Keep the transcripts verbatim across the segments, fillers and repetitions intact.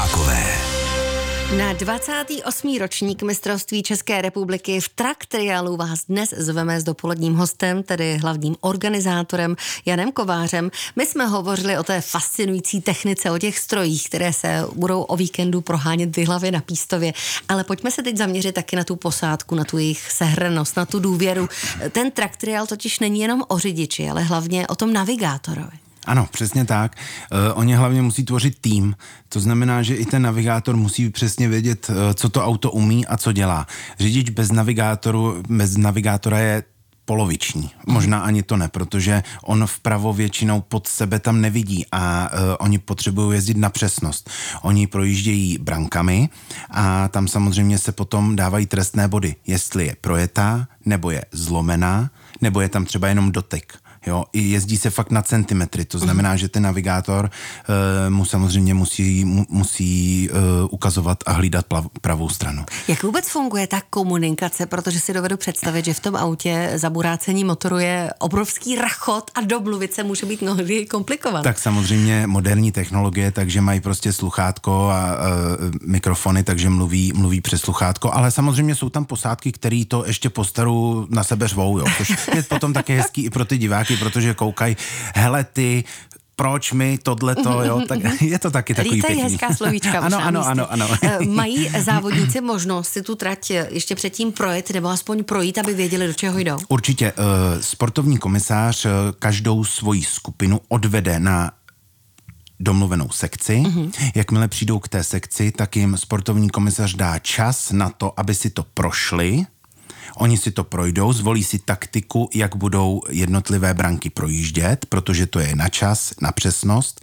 Divákové. Na dvacátý osmý ročník mistrovství České republiky v track trialu vás dnes zveme s dopoledním hostem, tedy hlavním organizátorem Janem Kovářem. My jsme hovořili o té fascinující technice, o těch strojích, které se budou o víkendu prohánět v Jihlavě na Pístově. Ale pojďme se teď zaměřit taky na tu posádku, na tu jejich sehranost, na tu důvěru. Ten track trial totiž není jenom o řidiči, ale hlavně o tom navigátorovi. Ano, přesně tak. Uh, oni hlavně musí tvořit tým. To znamená, že i ten navigátor musí přesně vědět, uh, co to auto umí a co dělá. Řidič bez navigátoru, bez navigátora je poloviční. Možná ani to ne, protože on vpravo většinou pod sebe tam nevidí a uh, oni potřebují jezdit na přesnost. Oni projíždějí brankami a tam samozřejmě se potom dávají trestné body. Jestli je projetá, nebo je zlomená, nebo je tam třeba jenom dotek. Jo, i jezdí se fakt na centimetry, to znamená, že ten navigátor uh, mu samozřejmě musí, mu, musí uh, ukazovat a hlídat plav, pravou stranu. Jak vůbec funguje ta komunikace, protože si dovedu představit, že v tom autě zaburácení motoru je obrovský rachot a domluvit se může být mnohdy komplikované. Tak samozřejmě moderní technologie, takže mají prostě sluchátko a uh, mikrofony, takže mluví, mluví přes sluchátko, ale samozřejmě jsou tam posádky, který to ještě po staru na sebe řvou, jo, což je potom také hezký i pro ty diváky, protože koukají, hele ty, proč mi tohleto, jo, tak je to taky takový Lítají pěkný. hezká slovíčka. Ano, ano, ano, ano. Mají závodníci možnost si tu trať ještě předtím projet, nebo aspoň projít, aby věděli, do čeho jdou? Určitě. Sportovní komisář každou svoji skupinu odvede na domluvenou sekci. Mm-hmm. Jakmile přijdou k té sekci, tak jim sportovní komisař dá čas na to, aby si to prošli. Oni si to projdou, zvolí si taktiku, jak budou jednotlivé branky projíždět, protože to je na čas, na přesnost.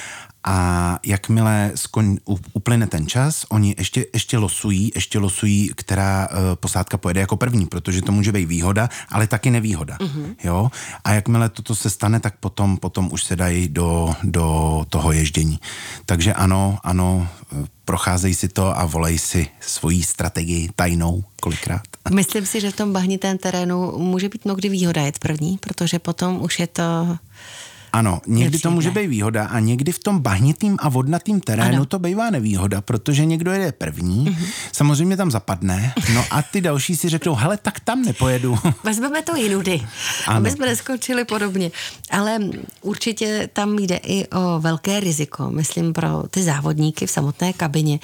A jakmile skon, uplyne ten čas, oni ještě, ještě losují, ještě losují, která uh, posádka pojede jako první, protože to může být výhoda, ale taky nevýhoda. Mm-hmm. Jo? A jakmile toto se stane, tak potom, potom už se dají do, do toho ježdění. Takže ano, ano, procházejí si to a volají si svoji strategii tajnou kolikrát. Myslím si, že v tom bahnitém terénu může být mnohdy výhoda jet první, protože potom už je to... Ano, někdy to může být výhoda a někdy v tom bahnitým a vodnatým terénu ano. to bývá nevýhoda, protože někdo jede první, mm-hmm. samozřejmě tam zapadne, no a ty další si řeknou, hele, tak tam nepojedu. Vezmeme to jinudy, aby jsme neskočili podobně. Ale určitě tam jde i o velké riziko, myslím, pro ty závodníky v samotné kabině.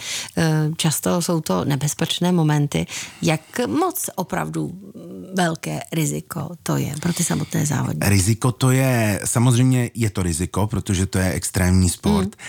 Často jsou to nebezpečné momenty. Jak moc opravdu velké riziko to je pro ty samotné závodníky? Riziko to je, samozřejmě je to riziko, protože to je extrémní sport mm.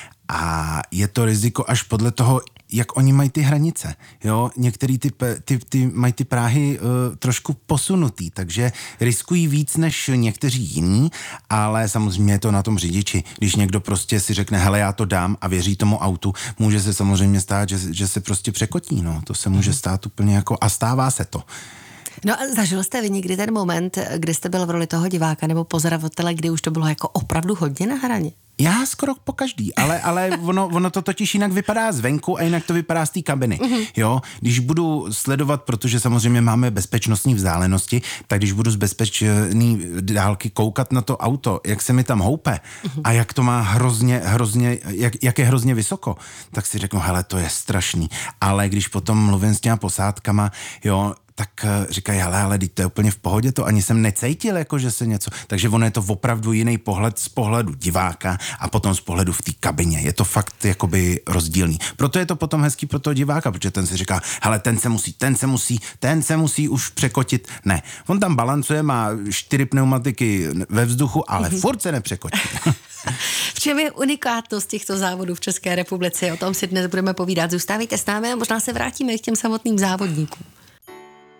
a je to riziko až podle toho, jak oni mají ty hranice. Jo, některý ty, ty, ty mají ty práhy uh, trošku posunutý, takže riskují víc než někteří jiní, ale samozřejmě je to na tom řidiči. Když někdo prostě si řekne, hele, já to dám a věří tomu autu, může se samozřejmě stát, že, že se prostě překotí, no. To se může stát úplně jako, a stává se to. No a zažil jste vy někdy ten moment, kdy jste byl v roli toho diváka nebo pozorovatele, kdy už to bylo jako opravdu hodně na hraně? Já skoro po každý, ale, ale ono, ono to totiž jinak vypadá zvenku a jinak to vypadá z té kabiny. Mm-hmm. Jo, když budu sledovat, protože samozřejmě máme bezpečnostní vzdálenosti, tak když budu z bezpečné dálky koukat na to auto, jak se mi tam houpe mm-hmm. a jak to má hrozně, hrozně, jak, jak je hrozně vysoko, tak si řeknu, hele, to je strašný. Ale když potom mluvím s těma posádkama, jo, tak říkají, hele, ale to je úplně v pohodě, to ani jsem necítil, jako že se něco, takže ono je to opravdu jiný pohled z pohledu diváka a potom z pohledu v té kabině. Je to fakt jakoby rozdílný. Proto je to potom hezký pro toho diváka, protože ten si říká, hele, ten se musí, ten se musí, ten se musí už překotit. Ne, on tam balancuje, má čtyři pneumatiky ve vzduchu, ale mm-hmm. furt se nepřekotí. V čem je unikátnost těchto závodů v České republice? O tom si dnes budeme povídat. Zůstávejte s námi a možná se vrátíme k těm samotným závodníkům.